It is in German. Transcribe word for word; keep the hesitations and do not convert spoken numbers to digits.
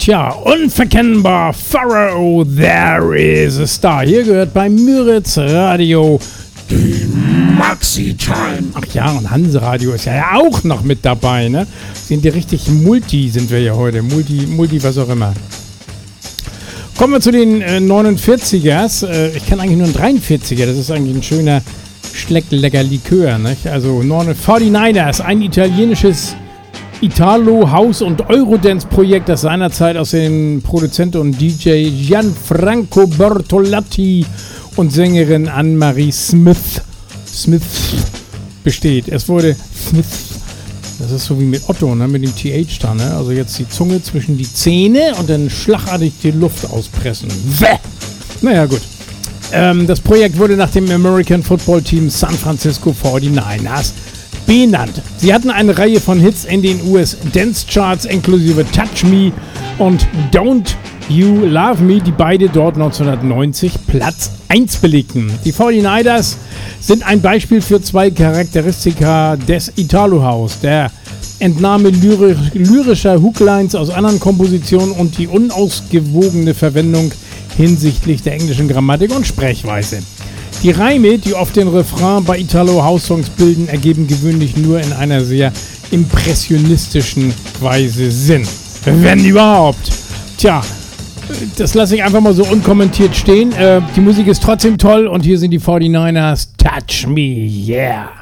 Tja, unverkennbar, Pharaoh, there is a star. Hier gehört bei Müritz Radio die Maxi-Time. Ach ja, und Hanse Radio ist ja auch noch mit dabei, ne? Sind die richtig Multi, sind wir ja heute. Multi, Multi, was auch immer. Kommen wir zu den äh, neunundvierzigers. Äh, ich kenne eigentlich nur einen dreiundvierziger. Das ist eigentlich ein schöner, schlecklecker Likör, nicht? Also neunundvierzigers, ein italienisches Italo, House- und Eurodance-Projekt, das seinerzeit aus dem Produzent und D J Gianfranco Bertolotti und Sängerin Anne-Marie Smith, Smith besteht. Es wurde Smith, das ist so wie mit Otto, ne, mit dem T H da, ne? Also jetzt die Zunge zwischen die Zähne und dann schlagartig die Luft auspressen. Bäh. Naja, gut. Ähm, das Projekt wurde nach dem American Football Team San Francisco forty-niners benannt. Sie hatten eine Reihe von Hits in den U S Dance Charts, inklusive Touch Me und Don't You Love Me, die beide dort neunzehnhundertneunzig Platz eins belegten. Die forty-niners sind ein Beispiel für zwei Charakteristika des Italo House: der Entnahme lyrisch, lyrischer Hooklines aus anderen Kompositionen und die unausgewogene Verwendung hinsichtlich der englischen Grammatik und Sprechweise. Die Reime, die oft den Refrain bei Italo-House-Songs bilden, ergeben gewöhnlich nur in einer sehr impressionistischen Weise Sinn. Wenn überhaupt. Tja, das lasse ich einfach mal so unkommentiert stehen. Äh, die Musik ist trotzdem toll und hier sind die forty-niners. Touch Me, yeah!